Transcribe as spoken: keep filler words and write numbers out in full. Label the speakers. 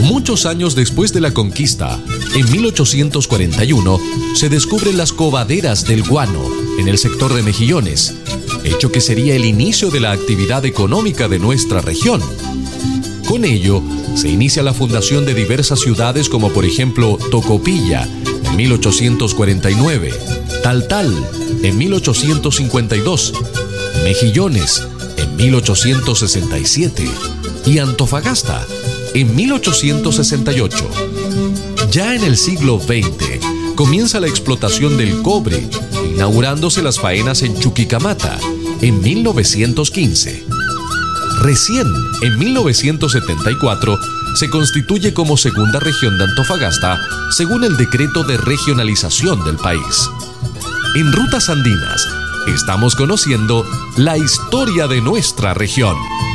Speaker 1: Muchos años después de la conquista, en mil ochocientos cuarenta y uno, se descubren las covaderas del guano en el sector de Mejillones, hecho que sería el inicio de la actividad económica de nuestra región. Con ello, se inicia la fundación de diversas ciudades como por ejemplo Tocopilla en mil ochocientos cuarenta y nueve, Taltal en mil ochocientos cincuenta y dos, Mejillones en mil ochocientos sesenta y siete y Antofagasta en mil ochocientos sesenta y ocho. Ya en el siglo veinte comienza la explotación del cobre, inaugurándose las faenas en Chuquicamata en mil novecientos quince. Recién, en mil novecientos setenta y cuatro, se constituye como segunda región de Antofagasta, según el decreto de regionalización del país. En Rutas Andinas, estamos conociendo la historia de nuestra región.